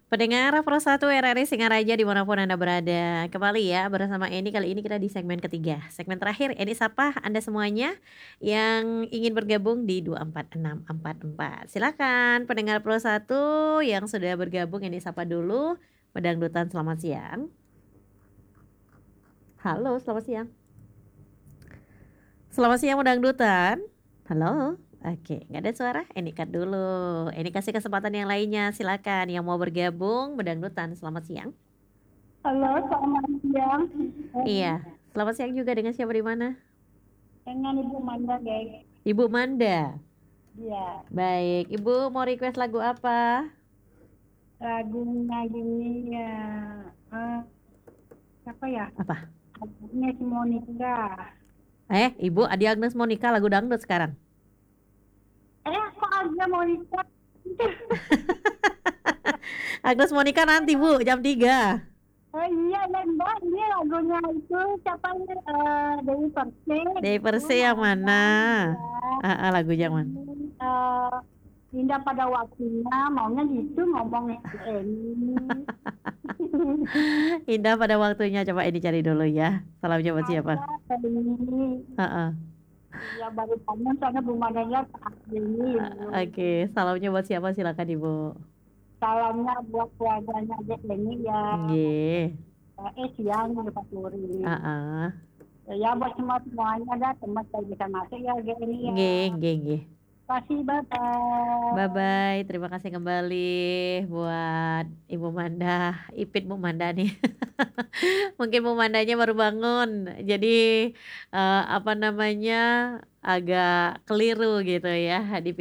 Pendengar Pro 1 RRI Singaraja dimanapun Anda berada. Kembali ya bersama Eni, kali ini kita di segmen ketiga. Segmen terakhir Eni sapa Anda semuanya yang ingin bergabung di 24644. Silakan pendengar Pro 1 yang sudah bergabung Eni sapa dulu. Pedangdutan selamat siang. Halo, selamat siang. Selamat siang Pedangdutan. Halo. Oke, nggak ada suara? Eni cut dulu. Eni kasih kesempatan yang lainnya. Silakan yang mau bergabung Bedangdutan. Selamat siang. Halo, selamat siang. Iya, selamat siang juga dengan siapa di mana? Dengan Ibu Manda, guys. Ibu Manda. Iya, Baik, Ibu mau request lagu apa? lagunya gini ya. eh, Siapa ya? Apa? Agnes Monica. Ibu Adi Agnes Monica lagu dangdut sekarang. Kok Agnes Monica? Agnes Monica nanti Bu, jam 3. Oh iya, dan Mbak, ini lagunya itu siapa ini? Dewi Persik. Dewi Itu Persik yang mana? ya. Lagu yang mana? Ini, indah pada waktunya, maunya gitu ngomongnya ini. Indah pada waktunya, coba ini cari dulu ya. Salamnya buat siapa? Ada ini. Heeh. Iya baru bangun soalnya belum ada yang ini. Oke, salamnya buat siapa silakan Ibu. Salamnya buat keluarganya aja ini ya. Nggih. Siang di Pak Turi. Heeh. Ya buat semuanya ada teman saya bisa masuk ya ini ya. Nggih. Terima kasih, bye-bye. Bye-bye, terima kasih kembali buat Ibu Manda, Ipit Bu Manda nih. Mungkin Bu Mandanya baru bangun, jadi, apa namanya, agak keliru gitu ya di